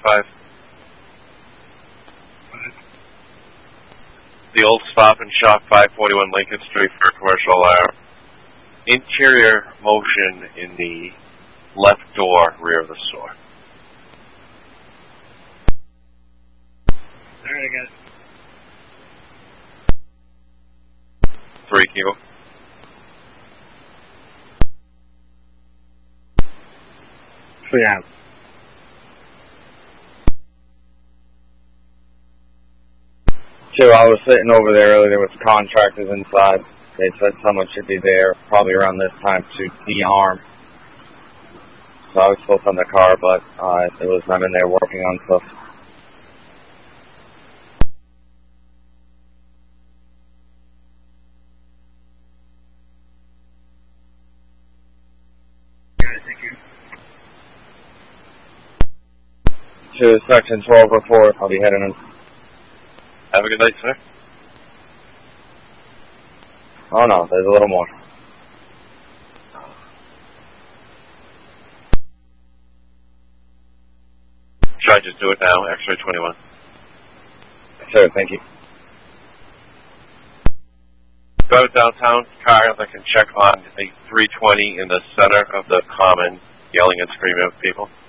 5. The old Stop and Shop, 541 Lincoln Street for a commercial alarm. Interior motion in the left door, rear of the store. Alright, I got it. 3, Kilo. Yeah. So I was sitting over there earlier with the contractors inside. They said someone should be there probably around this time to de-arm. So I was still in the car, but there was none in there working on stuff. Thank you. To section 1204, I'll be heading in. Have a good night, sir. Oh no, there's a little more. Should I just do it now? X-ray 21. Sure, thank you. Go to downtown car that can check on a 320 in the center of the common, yelling and screaming at people.